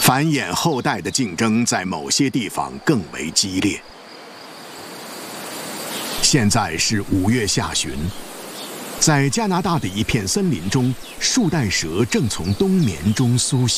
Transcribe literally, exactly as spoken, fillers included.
繁衍后代的竞争在某些地方更为激烈。现在是五月下旬，在加拿大的一片森林中，树袋蛇正从冬眠中苏醒。